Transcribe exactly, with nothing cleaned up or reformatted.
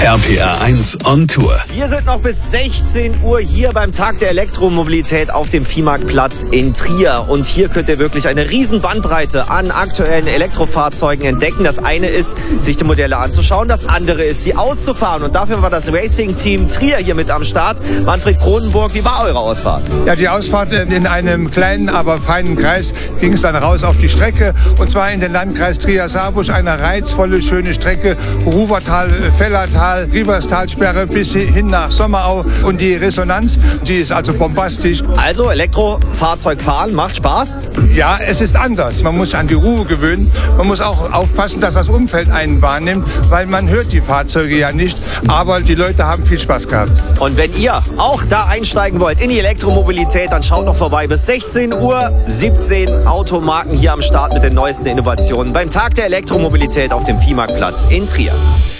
R P R eins on Tour. Wir sind noch bis sechzehn Uhr hier beim Tag der Elektromobilität auf dem Viehmarktplatz in Trier. Und hier könnt ihr wirklich eine riesen Bandbreite an aktuellen Elektrofahrzeugen entdecken. Das eine ist, sich die Modelle anzuschauen. Das andere ist, sie auszufahren. Und dafür war das Racing-Team Trier hier mit am Start. Manfred Kronenburg, wie war eure Ausfahrt? Ja, die Ausfahrt in einem kleinen, aber feinen Kreis ging es dann raus auf die Strecke. Und zwar in den Landkreis Trier-Saarburg, eine reizvolle, schöne Strecke. Ruwertal, Fellertal, Rieberstalsperre bis hin nach Sommerau. Und die Resonanz, die ist also bombastisch. Also Elektrofahrzeug fahren macht Spaß? Ja, es ist anders. Man muss sich an die Ruhe gewöhnen. Man muss auch aufpassen, dass das Umfeld einen wahrnimmt, weil man hört die Fahrzeuge ja nicht. Aber die Leute haben viel Spaß gehabt. Und wenn ihr auch da einsteigen wollt in die Elektromobilität, dann schaut noch vorbei. Bis sechzehn Uhr, siebzehn Automarken hier am Start mit den neuesten Innovationen beim Tag der Elektromobilität auf dem Viehmarktplatz in Trier.